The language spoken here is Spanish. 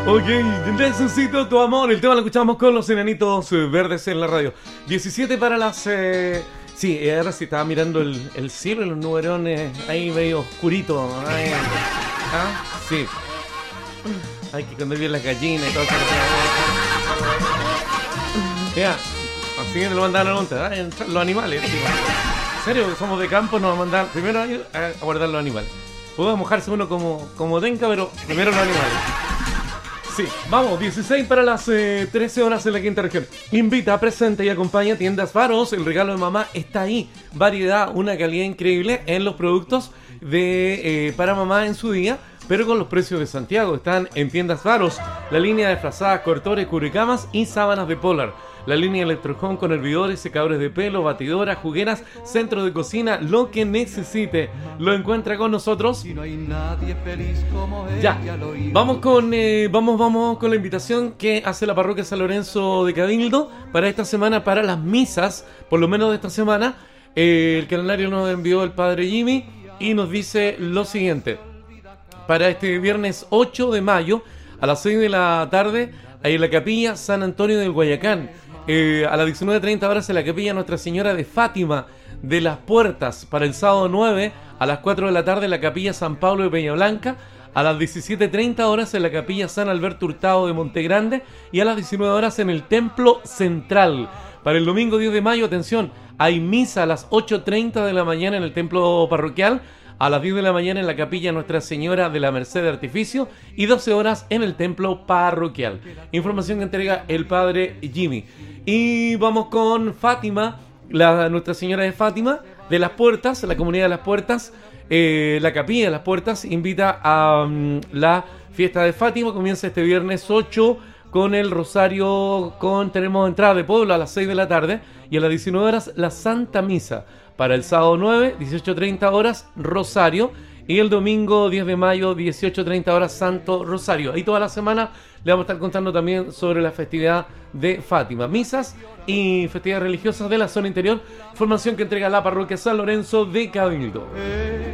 Ok, necesito tu amor. El tema lo escuchamos con los enanitos verdes en la radio. 17 para las... Sí, ahora sí estaba mirando el cielo y los nuberones ahí medio oscurito. Ay, ¿ah? Sí. Hay que esconder bien las gallinas y todo eso. Ya, así que nos mandaron a montar los animales. Tío. En serio, somos de campo, nos van a mandar primero a guardar los animales. Puede mojarse uno como tenga, pero primero los animales. Sí, vamos, 16 para las 13 horas en la quinta región. Invita, presenta y acompaña Tiendas Faros. El regalo de mamá está ahí. Variedad, una calidad increíble en los productos de para mamá en su día, pero con los precios de Santiago. Están en Tiendas Faros. La línea de frazadas, cortores, cubrecamas y sábanas de Polar. La línea Electrohome con hervidores, secadores de pelo, batidoras, jugueras, centro de cocina, lo que necesite. Lo encuentra con nosotros. Ya, vamos con la invitación que hace la parroquia San Lorenzo de Cabildo para esta semana, para las misas, por lo menos de esta semana. El calendario nos envió el padre Jimmy y nos dice lo siguiente. Para este viernes 8 de mayo, a las 6 de la tarde, ahí en la capilla San Antonio del Guayacán. A las 19:30 horas en la capilla Nuestra Señora de Fátima de las Puertas. Para el sábado 9 a las 4 de la tarde en la capilla San Pablo de Peña Blanca. A las 17:30 horas en la capilla San Alberto Hurtado de Montegrande. Y a las 19 horas en el Templo Central. Para el domingo 10 de mayo, atención, hay misa a las 8:30 de la mañana en el templo parroquial. A las 10 de la mañana en la capilla Nuestra Señora de la Merced de Artificio y 12 horas en el templo parroquial. Información que entrega el padre Jimmy. Y vamos con Fátima, Nuestra Señora de Fátima, de las Puertas, la comunidad de las Puertas. La capilla de las Puertas invita a la fiesta de Fátima. Comienza este viernes 8 con el rosario, tenemos entrada de pueblo a las 6 de la tarde y a las 19 horas la Santa Misa. Para el sábado 9, 18:30 horas, Rosario. Y el domingo 10 de mayo, 18:30 horas, Santo Rosario. Ahí toda la semana le vamos a estar contando también sobre la festividad de Fátima. Misas y festividades religiosas de la zona interior. Información que entrega la parroquia San Lorenzo de Cabildo.